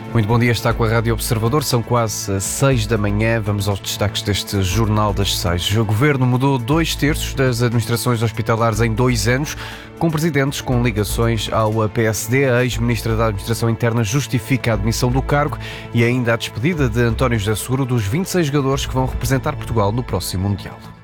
Muito bom dia, está com a Rádio Observador, são quase 6 da manhã, vamos aos destaques deste Jornal das 6. O Governo mudou 2/3 das administrações hospitalares em 2 anos, com presidentes com ligações ao PSD. A ex-ministra da Administração Interna justifica a admissão do cargo e ainda a despedida de António José Seguro dos 26 jogadores que vão representar Portugal no próximo Mundial.